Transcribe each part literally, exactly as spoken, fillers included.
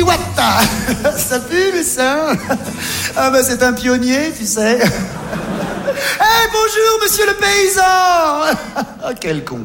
Iwata. Ça pue, ça. Ah ben c'est un pionnier, tu sais. Eh, hey, bonjour, monsieur le paysan. Oh, quel con.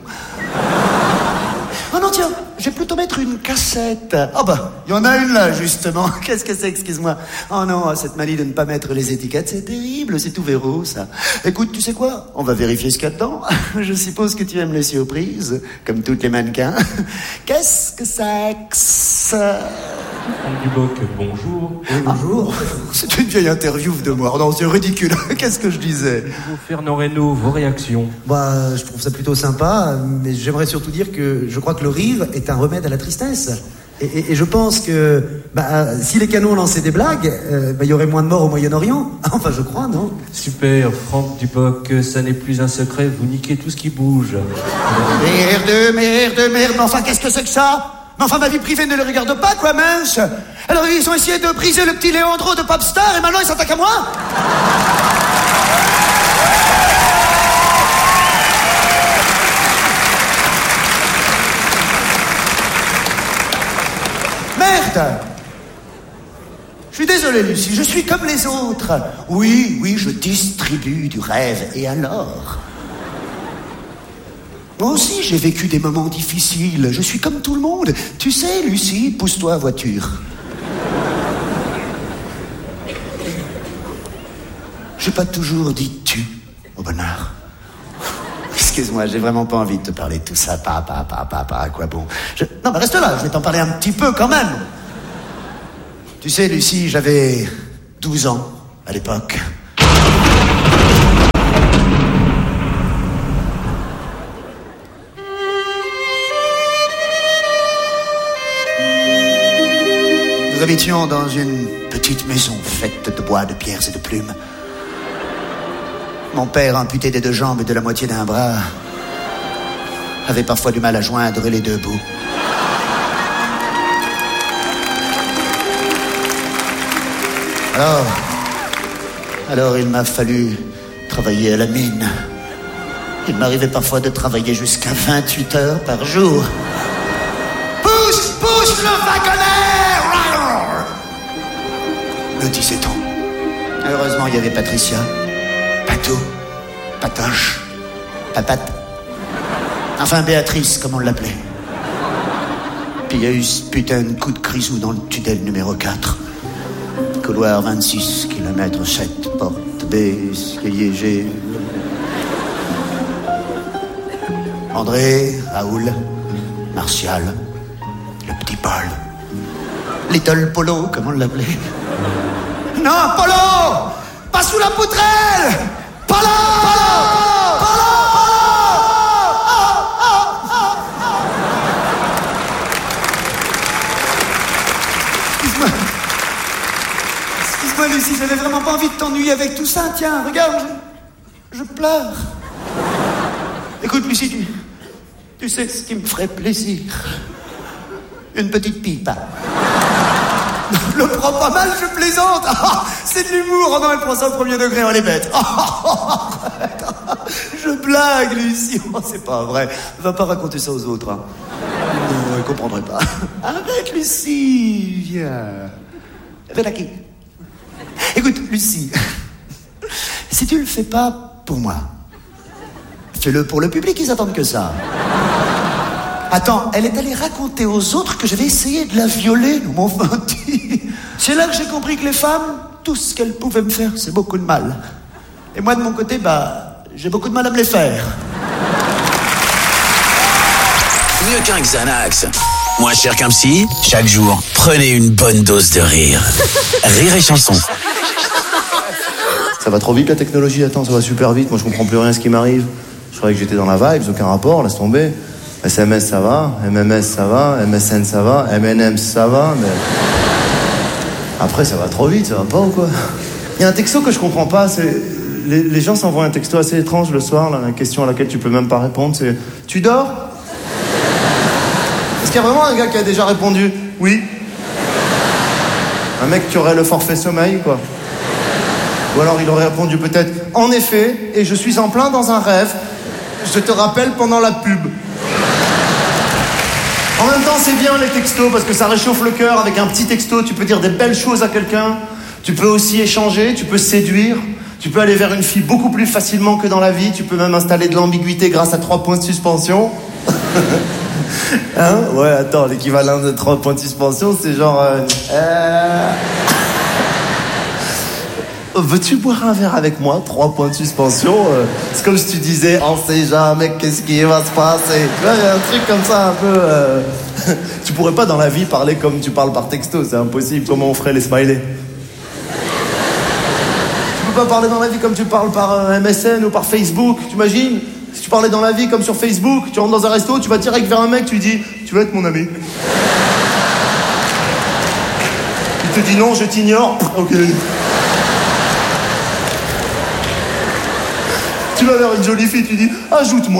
Oh non, tiens, je vais plutôt mettre une cassette. Oh bah, il y en a une là, justement. Qu'est-ce que c'est, excuse-moi. Oh non, cette manie de ne pas mettre les étiquettes, c'est terrible, c'est tout verrou, ça. Écoute, tu sais quoi? On va vérifier ce qu'il y a dedans. Je suppose que tu aimes les surprises, comme toutes les mannequins. Qu'est-ce que c'est que ça? Franck Duboc, bonjour. Oui, bonjour. Ah, c'est une vieille interview de moi. Non, c'est ridicule. Qu'est-ce que je disais? Vous, Fernand Reynaud, vos réactions? Bah, je trouve ça plutôt sympa, mais j'aimerais surtout dire que je crois que le rire est un remède à la tristesse. Et, et, et je pense que bah, si les canons lançaient des blagues, euh, bah, y aurait moins de morts au Moyen-Orient. Enfin, je crois, non? Super, Franck Duboc, ça n'est plus un secret, vous niquez tout ce qui bouge. Merde, merde, merde, mais enfin, qu'est-ce que c'est que ça? Mais enfin, ma vie privée ne les regarde pas, quoi, mince. Alors, ils ont essayé de briser le petit Léandro de Popstar, et maintenant, ils s'attaquent à moi? Merde! Je suis désolé, Lucie, je suis comme les autres. Oui, oui, je distribue du rêve, et alors? Moi aussi, j'ai vécu des moments difficiles. Je suis comme tout le monde. Tu sais, Lucie, pousse-toi, voiture. J'ai pas toujours dit tu au bonheur. Excuse-moi, j'ai vraiment pas envie de te parler de tout ça. Pa, pa, pa, pa, pa, à quoi bon? Je... Non, mais reste là, je vais t'en parler un petit peu quand même. Tu sais, Lucie, j'avais douze ans à l'époque. Nous habitions dans une petite maison faite de bois, de pierres et de plumes. Mon père, amputé des deux jambes et de la moitié d'un bras, avait parfois du mal à joindre les deux bouts. Alors, alors il m'a fallu travailler à la mine. Il m'arrivait parfois de travailler jusqu'à vingt-huit heures par jour. Pousse, pousse le wagonnet! Me disait-on. Heureusement, il y avait Patricia, Patou, Patoche, Papate. Enfin, Béatrice, comme on l'appelait. Puis il y a eu ce putain de coup de grisou dans le tunnel numéro quatre. Couloir vingt-six, kilomètre sept, porte B, escalier G. André, Raoul, Martial, le petit Paul. Little Polo, comme on l'appelait. Non, Polo! Pas sous la poutrelle! Polo! Polo! Polo! Excuse-moi. Excuse-moi, Lucie, j'avais vraiment pas envie de t'ennuyer avec tout ça. Tiens, regarde, je, je pleure. Écoute, Lucie, tu, tu sais ce qui me ferait plaisir? Une petite pipe. Le prends pas mal, je plaisante. Ah, c'est de l'humour. Oh non, elle prend ça au premier degré, elle est bête. Oh, je blague, Lucie. Oh, c'est pas vrai. Va pas raconter ça aux autres. Hein. Non, elle comprendrait pas. Arrête, Lucie. Viens. Viens aquí. Écoute, Lucie. Si tu le fais pas pour moi, fais-le pour le public, ils attendent que ça. Attends, elle est allée raconter aux autres que j'avais essayé de la violer, nous m'ont menti. C'est là que j'ai compris que les femmes, tout ce qu'elles pouvaient me faire, c'est beaucoup de mal. Et moi, de mon côté, bah, j'ai beaucoup de mal à me les faire. Mieux qu'un Xanax. Moins cher qu'un psy, chaque jour, prenez une bonne dose de rire. Rire et chanson. Ça va trop vite la technologie, attends, ça va super vite, moi je comprends plus rien à ce qui m'arrive. Je croyais que j'étais dans la vibe, aucun rapport, laisse tomber. S M S ça va, M M S ça va, M S N ça va, M N M ça va, mais... Après ça va trop vite, ça va pas ou quoi? Il y a un texto que je comprends pas, c'est... Les, les gens s'envoient un texto assez étrange le soir, là, une question à laquelle tu peux même pas répondre, c'est... Tu dors? Est-ce qu'il y a vraiment un gars qui a déjà répondu? Oui. Un mec qui aurait le forfait sommeil, quoi. Ou alors il aurait répondu peut-être « En effet, et je suis en plein dans un rêve, je te rappelle pendant la pub. » En même temps, c'est bien les textos parce que ça réchauffe le cœur. Avec un petit texto, tu peux dire des belles choses à quelqu'un. Tu peux aussi échanger, tu peux séduire. Tu peux aller vers une fille beaucoup plus facilement que dans la vie. Tu peux même installer de l'ambiguïté grâce à trois points de suspension. Hein? Ouais, attends, l'équivalent de trois points de suspension, c'est genre... Euh... euh... Veux-tu boire un verre avec moi? Trois points de suspension. Euh... C'est comme si tu disais, on sait jamais qu'est-ce qui va se passer. Tu vois, il y a un truc comme ça un peu... Euh... Tu pourrais pas dans la vie parler comme tu parles par texto, c'est impossible. Comment on ferait les smileys? Tu peux pas parler dans la vie comme tu parles par euh, M S N ou par Facebook, tu imagines? Si tu parlais dans la vie comme sur Facebook, tu rentres dans un resto, tu vas direct vers un mec, tu lui dis « Tu veux être mon ami ?» Il te dit « Non, je t'ignore. » Ok. Tu vas vers une jolie fille, tu dis « Ajoute-moi. »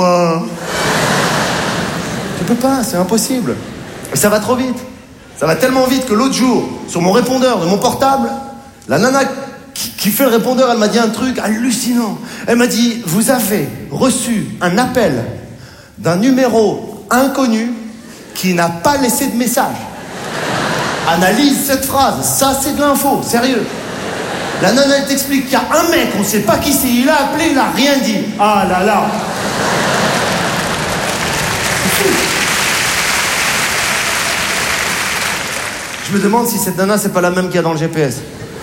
Tu peux pas, c'est impossible. Et ça va trop vite. Ça va tellement vite que l'autre jour, sur mon répondeur de mon portable, la nana qui, qui fait le répondeur, elle m'a dit un truc hallucinant. Elle m'a dit, vous avez reçu un appel d'un numéro inconnu qui n'a pas laissé de message. Analyse cette phrase, ça c'est de l'info, sérieux. La nana, elle t'explique qu'il y a un mec, on sait pas qui c'est, il a appelé, il a rien dit. Ah là là. Je me demande si cette nana, c'est pas la même qu'il y a dans le G P S.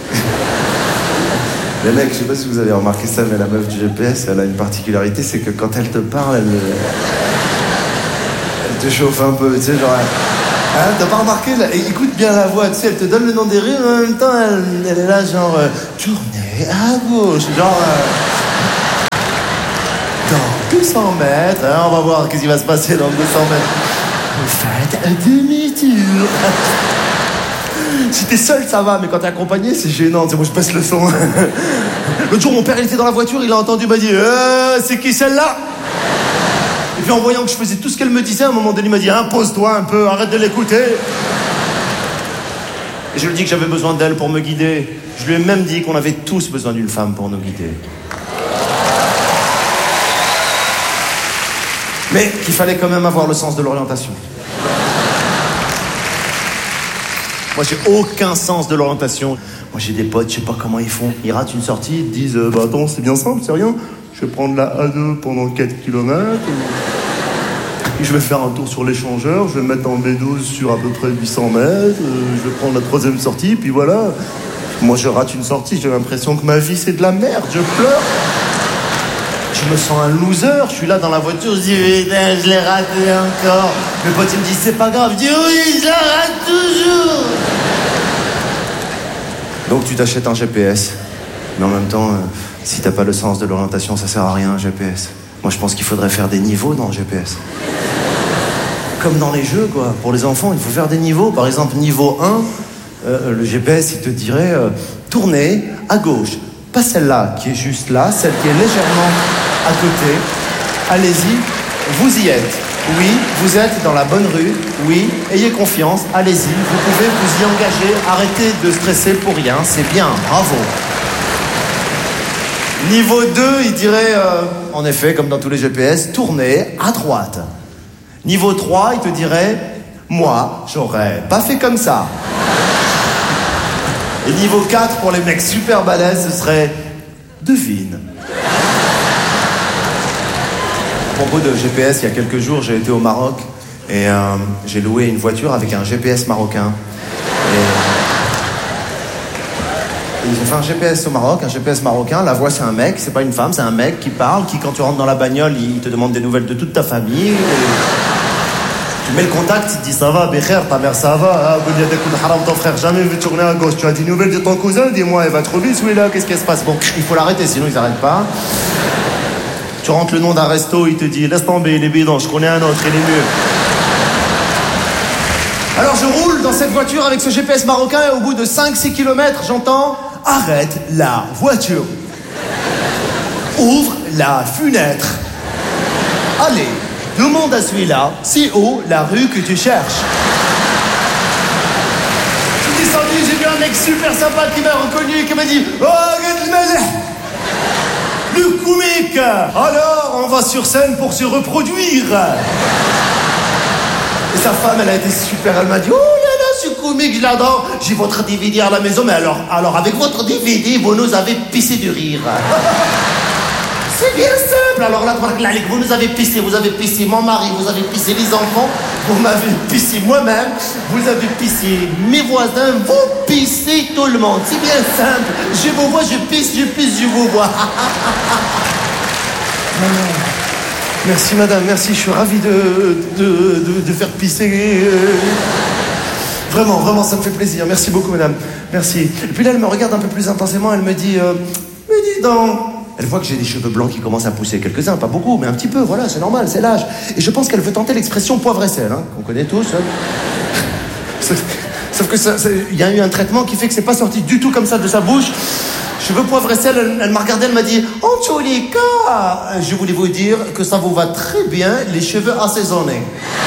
Les mecs, je sais pas si vous avez remarqué ça, mais la meuf du G P S, elle a une particularité, c'est que quand elle te parle, elle, elle te chauffe un peu, tu sais, genre... Hein, t'as pas remarqué, là, écoute bien la voix, tu sais, elle te donne le nom des rues, mais en même temps, elle, elle est là, genre... Euh, tournez à gauche, genre... Euh, dans deux cents mètres, hein, on va voir qu'est-ce qui va se passer dans deux cents mètres. Vous faites un demi-tour. Si t'es seul, ça va, mais quand t'es accompagné, c'est gênant. Tu sais, moi, je baisse le son. L'autre jour, mon père, il était dans la voiture, il a entendu, il m'a dit euh, c'est qui celle-là? Et puis, en voyant que je faisais tout ce qu'elle me disait, à un moment donné, il m'a dit impose-toi un peu, arrête de l'écouter. Et je lui ai dit que j'avais besoin d'elle pour me guider. Je lui ai même dit qu'on avait tous besoin d'une femme pour nous guider. Mais qu'il fallait quand même avoir le sens de l'orientation. Moi, j'ai aucun sens de l'orientation. Moi, j'ai des potes, je sais pas comment ils font. Ils ratent une sortie, ils te disent euh, bah attends, c'est bien simple, c'est rien. Je vais prendre la A deux pendant quatre kilomètres. Et je vais faire un tour sur l'échangeur. Je vais me mettre en B douze sur à peu près huit cents mètres. Euh, je vais prendre la troisième sortie, puis voilà. Moi, je rate une sortie, j'ai l'impression que ma vie, c'est de la merde. Je pleure. Je me sens un loser. Je suis là dans la voiture, je dis putain, je l'ai raté encore. Mes potes, ils me disent c'est pas grave. Je dis oui, je la rate toujours. Donc tu t'achètes un G P S, mais en même temps, euh, si t'as pas le sens de l'orientation, ça sert à rien un G P S. Moi je pense qu'il faudrait faire des niveaux dans le G P S. Comme dans les jeux quoi, pour les enfants il faut faire des niveaux. Par exemple niveau un, euh, le G P S il te dirait euh, tournez à gauche. Pas celle-là qui est juste là, celle qui est légèrement à côté. Allez-y, vous y êtes. Oui, vous êtes dans la bonne rue. Oui, ayez confiance, allez-y. Vous pouvez vous y engager. Arrêtez de stresser pour rien. C'est bien, bravo. Niveau deux, il dirait, euh, en effet, comme dans tous les G P S, tournez à droite. Niveau trois, il te dirait, moi, j'aurais pas fait comme ça. Et niveau quatre, pour les mecs super balèzes, ce serait, devine. À propos de G P S, il y a quelques jours, j'ai été au Maroc et euh, j'ai loué une voiture avec un G P S marocain. Et... Ils ont fait un G P S au Maroc, un G P S marocain. La voix, c'est un mec, c'est pas une femme, c'est un mec qui parle, qui, quand tu rentres dans la bagnole, il te demande des nouvelles de toute ta famille. Et... Tu mets le contact, il te dit ça va, Bécher, ta mère ça va, hein, ton frère jamais vu tourner à gauche. Tu as des nouvelles de ton cousin, dis-moi, elle va trop vite, celui-là, qu'est-ce qui se passe? Bon, il faut l'arrêter, sinon ils n'arrêtent pas. Tu rentres le nom d'un resto, il te dit laisse tomber, il est bidon, je connais un autre, il est mieux. Alors je roule dans cette voiture avec ce G P S marocain et au bout de cinq six kilomètres, j'entends arrête la voiture. Ouvre la fenêtre. Allez, demande à celui-là, c'est où la rue que tu cherches. Je suis descendu, j'ai vu un mec super sympa qui m'a reconnu et qui m'a dit oh, regarde le comique. Alors, on va sur scène pour se reproduire. Et sa femme, elle a été super. Elle m'a dit, oh là là, c'est comique, je l'adore. J'ai votre D V D à la maison, mais alors, alors avec votre D V D, vous nous avez pissé de rire. C'est bien simple. Alors là, vous nous avez pissé, vous avez pissé mon mari, vous avez pissé les enfants, vous m'avez pissé moi-même, vous avez pissé mes voisins, vous pissez tout le monde. C'est bien simple. Je vous vois, je pisse, je pisse, je vous vois. Merci madame, merci, je suis ravi de, de, de, de faire pisser. Vraiment, vraiment, ça me fait plaisir. Merci beaucoup madame, merci. Et puis là, elle me regarde un peu plus intensément, elle me dit, euh, mais dis donc. Elle voit que j'ai des cheveux blancs qui commencent à pousser, quelques-uns, pas beaucoup, mais un petit peu, voilà, c'est normal, c'est l'âge. Et je pense qu'elle veut tenter l'expression poivre et sel, hein, qu'on connaît tous. Hein. Sauf, sauf que ça, il y a eu un traitement qui fait que c'est pas sorti du tout comme ça de sa bouche. Cheveux poivre et sel, elle, elle m'a regardé, elle m'a dit « En tous les cas, je voulais vous dire que ça vous va très bien, les cheveux assaisonnés. »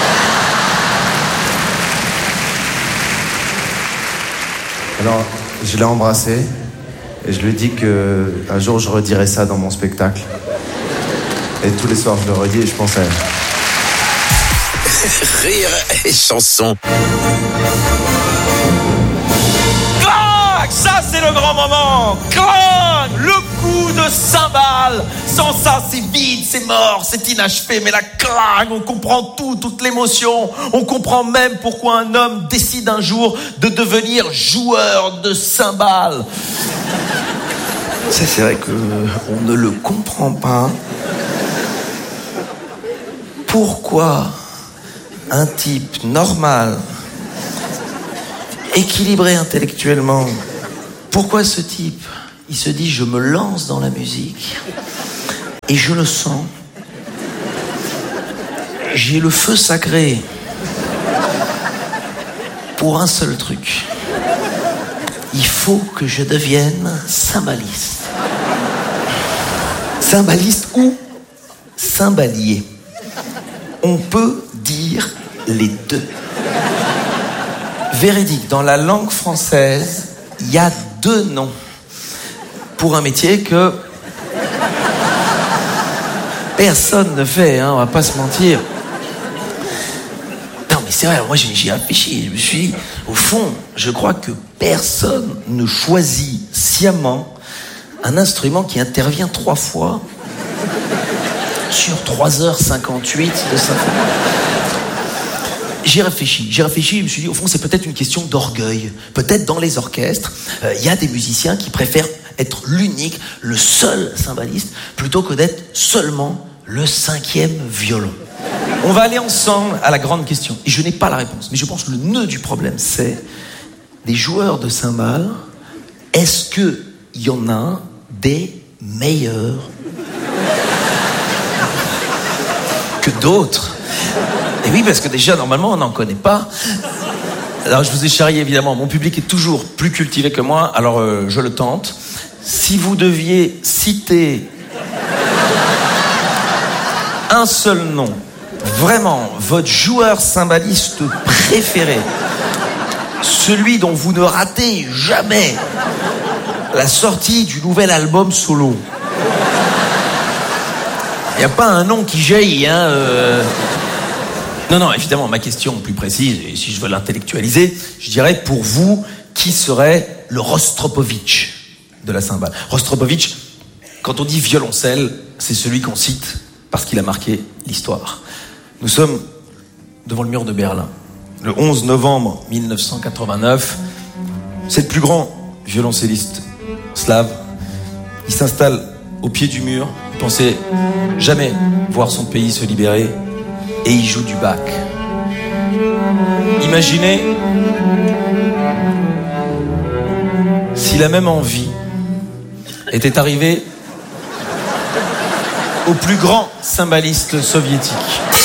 Alors, je l'ai embrassée. Et je lui dis qu'un jour, je redirai ça dans mon spectacle. Et tous les soirs, je le redis et je pense à elle. Rire et chanson. Clac! Ça, c'est le grand moment. Clac! Le coup de cymbale. Sans ça, c'est vide, c'est mort, c'est inachevé. Mais la claque, on comprend tout, toute l'émotion. On comprend même pourquoi un homme décide un jour de devenir joueur de cymbale. Ça, c'est vrai qu'on ne le comprend pas. Pourquoi un type normal, équilibré intellectuellement, pourquoi ce type, il se dit je me lance dans la musique et je le sens. J'ai le feu sacré pour un seul truc. Il faut que je devienne cymbaliste. Cymbaliste ou cymbalier. On peut dire les deux. Véridique, dans la langue française, il y a deux noms pour un métier que personne ne fait, hein, on va pas se mentir. Non mais c'est vrai, moi j'ai, j'ai réfléchi, je me suis dit, au fond, je crois que personne ne choisit sciemment un instrument qui intervient trois fois sur trois heures cinquante-huit de symphonie. J'ai réfléchi, j'ai réfléchi, je me suis dit, au fond, c'est peut-être une question d'orgueil. Peut-être dans les orchestres, il euh, y a des musiciens qui préfèrent être l'unique, le seul cymbaliste, plutôt que d'être seulement le cinquième violon. On va aller ensemble à la grande question. Et je n'ai pas la réponse, mais je pense que le nœud du problème, c'est des joueurs de cymbales, est-ce qu'il y en a des meilleurs que d'autres? Et oui, parce que déjà, normalement, on n'en connaît pas. Alors, je vous ai charrié, évidemment. Mon public est toujours plus cultivé que moi, alors euh, je le tente. Si vous deviez citer un seul nom, vraiment, votre joueur cymbaliste préféré, celui dont vous ne ratez jamais la sortie du nouvel album solo. Il n'y a pas un nom qui jaillit, hein euh... Non, non, évidemment, ma question plus précise, et si je veux l'intellectualiser, je dirais, pour vous, qui serait le Rostropovitch de la cymbale? Rostropovitch, quand on dit violoncelle, c'est celui qu'on cite parce qu'il a marqué l'histoire. Nous sommes devant le mur de Berlin. Le onze novembre mille neuf cent quatre-vingt-neuf, c'est le plus grand violoncelliste slave. Il s'installe au pied du mur, il pensait jamais voir son pays se libérer, et il joue du Bach. Imaginez si la même envie était arrivée au plus grand cymbaliste soviétique.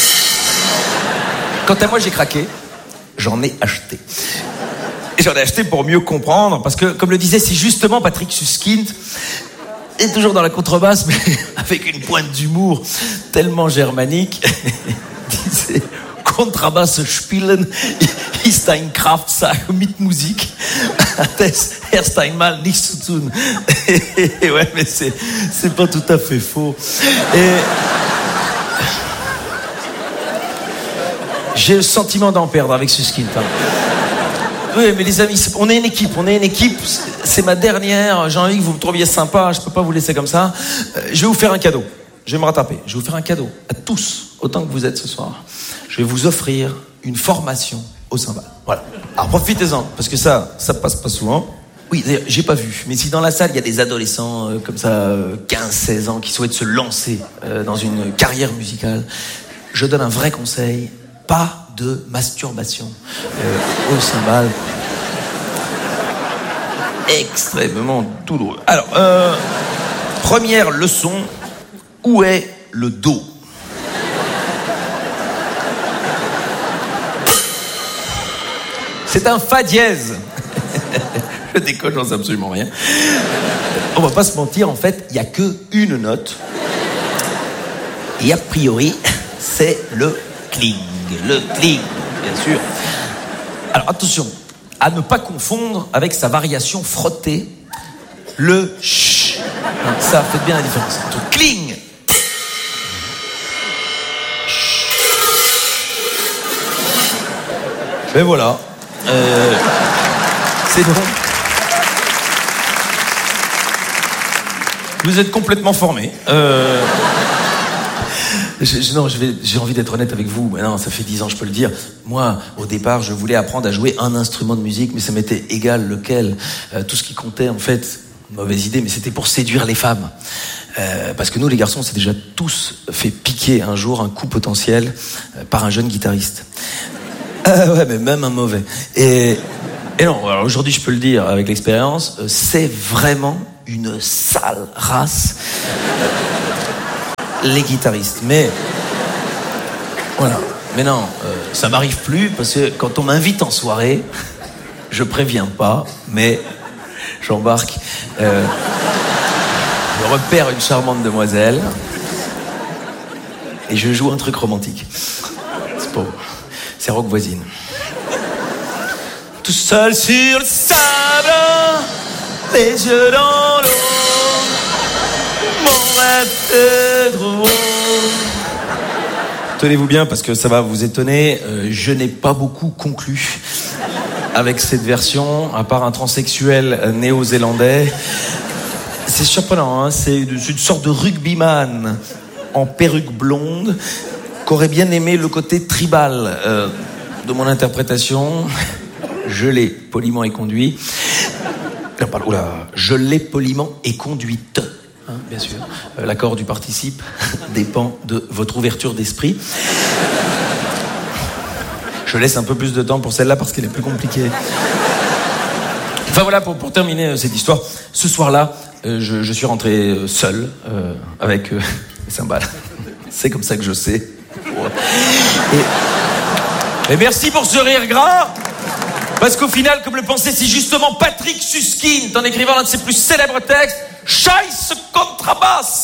Quant à moi, j'ai craqué. J'en ai acheté. Et j'en ai acheté pour mieux comprendre, parce que, comme le disait si justement Patrick Suskind, est toujours dans la contrebasse, mais avec une pointe d'humour tellement germanique, disait Kontrabass spielen ist ein Kraftsache mit Musik, das erst einmal nichts zu tun. Et ouais, mais c'est, c'est pas tout à fait faux. Et J'ai le sentiment d'en perdre avec Suskind. Hein. Oui, mais les amis, on est une équipe, on est une équipe. C'est ma dernière. J'ai envie que vous me trouviez sympa. Je peux pas vous laisser comme ça. Je vais vous faire un cadeau. Je vais me rattraper. Je vais vous faire un cadeau à tous, autant que vous êtes ce soir. Je vais vous offrir une formation au cymbale. Voilà. Alors profitez-en, parce que ça, ça passe pas souvent. Oui, d'ailleurs, j'ai pas vu. Mais si dans la salle, il y a des adolescents euh, comme ça, euh, quinze seize ans, qui souhaitent se lancer euh, dans une carrière musicale, je donne un vrai conseil. Pas de masturbation euh, au cymbale. Extrêmement douloureux. Alors, euh, première leçon, où est le Do ? C'est un fa dièse. Je déconne, j'en sais absolument rien. On va pas se mentir, en fait, il n'y a qu'une note. Et a priori, c'est le cling. Le cling, bien sûr. Alors attention, à ne pas confondre avec sa variation frottée, le ch. Ça fait bien la différence entre cling. Et voilà. Euh, c'est bon. Vous êtes complètement formés. Euh, je, je, non, je vais, j'ai envie d'être honnête avec vous. Mais non, ça fait dix ans, je peux le dire. Moi, au départ, je voulais apprendre à jouer un instrument de musique, mais ça m'était égal lequel. Euh, tout ce qui comptait, en fait, mauvaise idée, mais c'était pour séduire les femmes. Euh, parce que nous, les garçons, on s'est déjà tous fait piquer un jour un coup potentiel euh, par un jeune guitariste. Euh, ouais, mais même un mauvais. Et, et non, alors aujourd'hui, je peux le dire avec l'expérience, euh, c'est vraiment une sale race, les guitaristes. Mais voilà. Mais non, euh, ça m'arrive plus parce que quand on m'invite en soirée, je préviens pas, mais j'embarque. Euh, je repère une charmante demoiselle et je joue un truc romantique. C'est pas. C'est rock voisine. Tout seul sur le sable, les yeux dans l'eau, mon rêve est drôle. Tenez-vous bien parce que ça va vous étonner, euh, je n'ai pas beaucoup conclu avec cette version, à part un transsexuel néo-zélandais. C'est surprenant, hein, c'est une sorte de rugbyman en perruque blonde qu'aurait bien aimé le côté tribal euh, de mon interprétation. Je l'ai poliment et conduit. Non, pardon, oula, je l'ai poliment et conduite. Hein, bien sûr. Euh, l'accord du participe dépend de votre ouverture d'esprit. Je laisse un peu plus de temps pour celle-là parce qu'elle est plus compliquée. Enfin voilà, pour, pour terminer euh, cette histoire, ce soir-là, euh, je, je suis rentré euh, seul euh, avec euh, les cymbales. C'est comme ça que je sais. Et, et merci pour ce rire gras, parce qu'au final, comme le pensait si justement Patrick Suskind en écrivant l'un de ses plus célèbres textes, Scheiße Contrabass.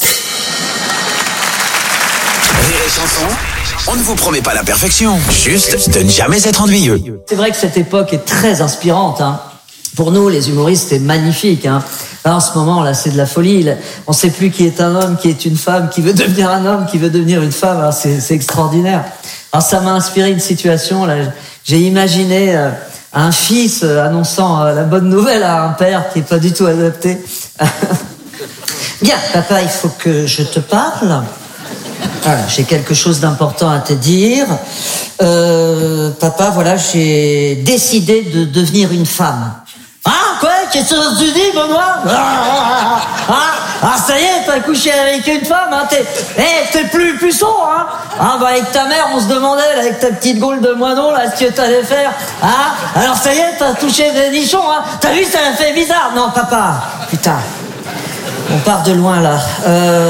Rire et chanson, on ne vous promet pas la perfection, juste de ne jamais être ennuyeux. C'est vrai que cette époque est très inspirante, hein. Pour nous, les humoristes, c'est magnifique, hein. Là, en ce moment, là, c'est de la folie. On ne sait plus qui est un homme, qui est une femme, qui veut devenir un homme, qui veut devenir une femme. Alors, c'est, c'est extraordinaire. Alors, ça m'a inspiré une situation, là. J'ai imaginé euh, un fils euh, annonçant euh, la bonne nouvelle à un père qui est pas du tout adapté. Bien, papa, il faut que je te parle. Voilà, j'ai quelque chose d'important à te dire. Euh, papa, voilà, j'ai décidé de devenir une femme. Ah, quoi? Qu'est-ce que tu dis, Benoît? Ah, ah, ah, ça y est, t'as couché avec une femme, hein? T'es, eh, t'es plus puceau, hein? Ah, bah, avec ta mère, on se demandait, là, avec ta petite gaule de moineau, là, ce que t'allais faire. Ah, alors ça y est, t'as touché des nichons, hein? T'as vu, ça a fait bizarre. Non, papa, putain. On part de loin, là. Euh...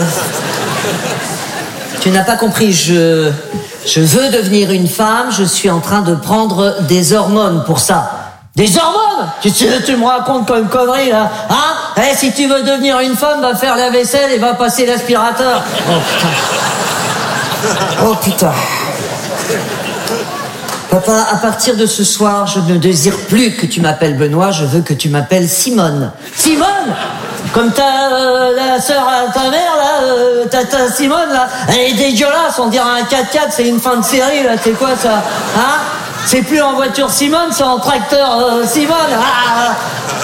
Tu n'as pas compris, je... Je veux devenir une femme, je suis en train de prendre des hormones pour ça. Des hormones? Tu, tu, tu me racontes comme une connerie, là. Hein? Eh, si tu veux devenir une femme, va faire la vaisselle et va passer l'aspirateur. Oh, putain. Oh, putain. Papa, à partir de ce soir, je ne désire plus que tu m'appelles Benoît, je veux que tu m'appelles Simone. Simone? Comme ta, euh, la sœur à ta mère, là, euh, ta, ta Simone, là, elle est dégueulasse, on dirait un quatre quatre, c'est une fin de série, là, c'est quoi ça? Hein? C'est plus en voiture Simone, c'est en tracteur euh, Simone. Ah.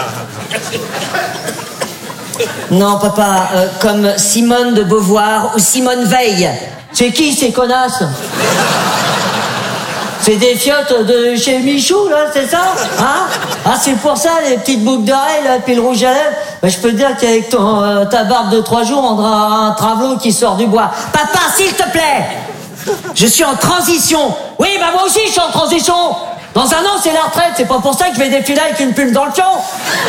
Non, papa, euh, comme Simone de Beauvoir ou Simone Veil. C'est qui ces connasses? C'est des fiottes de chez Michou, là, c'est ça? Hein? Ah, c'est pour ça, les petites boucles d'oreilles, là, puis le rouge à lèvres. Ben, je peux te dire qu'avec ton, euh, ta barbe de trois jours, on dirait un travelot qui sort du bois. Papa, s'il te plaît! Je suis en transition. Oui, bah moi aussi, je suis en transition. Dans un an, c'est la retraite. C'est pas pour ça que je vais défiler avec une plume dans le fion.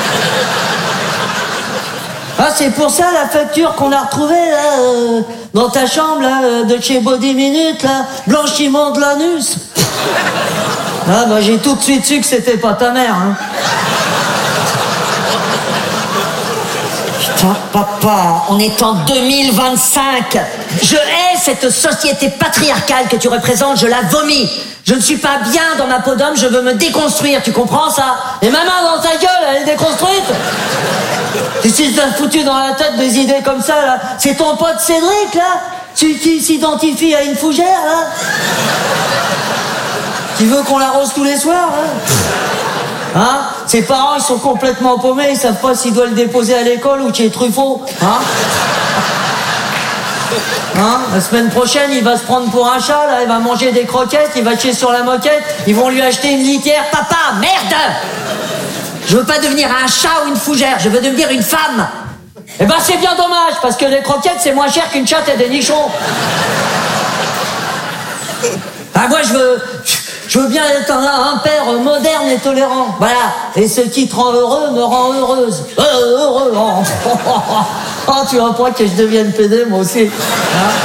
Ah, c'est pour ça la facture qu'on a retrouvée, là, euh, dans ta chambre, là, euh, de chez Body Minute, là, blanchiment de l'anus. Ah, bah j'ai tout de suite su que c'était pas ta mère, hein. Putain, papa, on est en deux mille vingt-cinq. Je hais cette société patriarcale que tu représentes, je la vomis. Je ne suis pas bien dans ma peau d'homme, je veux me déconstruire, tu comprends ça? Et ma main dans ta gueule, elle est déconstruite. Tu sais, t'as foutu dans la tête des idées comme ça, là. C'est ton pote Cédric, là, tu, qui s'identifie à une fougère, là. Tu veux qu'on l'arrose tous les soirs, là? Hein? Ses parents, ils sont complètement paumés, ils savent pas s'ils doivent le déposer à l'école ou chez Truffaut. Hein? Hein? La semaine prochaine, il va se prendre pour un chat, là, il va manger des croquettes, il va chier sur la moquette, ils vont lui acheter une litière. Papa, merde! Je veux pas devenir un chat ou une fougère, je veux devenir une femme. Eh ben, c'est bien dommage, parce que les croquettes, c'est moins cher qu'une chatte et des nichons. Ah, moi, je veux... Je veux bien être un, un père moderne et tolérant. Voilà. Et ce qui te rend heureux me rend heureuse. Euh, heureux. Oh, tu vois pas que je devienne pédé, moi aussi. Hein?